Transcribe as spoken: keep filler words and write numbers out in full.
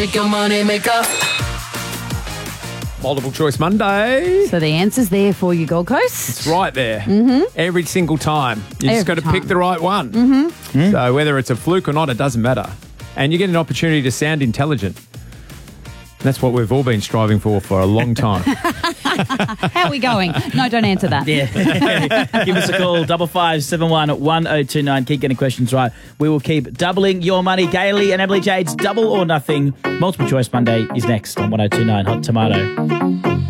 Your money maker. Multiple choice Monday. So the answer's there for you, Gold Coast. It's right there. Mm-hmm. Every single time. You just Every got to time. pick the right one. Mm-hmm. So whether it's a fluke or not, it doesn't matter. And you get an opportunity to sound intelligent. That's what we've all been striving for for a long time. How are we going? No, don't answer that. Yeah. Give us a call, double five seven one one zero two nine. Keep getting questions right. We will keep doubling your money. Gailey and Emily Jade's Double or Nothing. Multiple Choice Monday is next on one oh two nine Hot Tomato.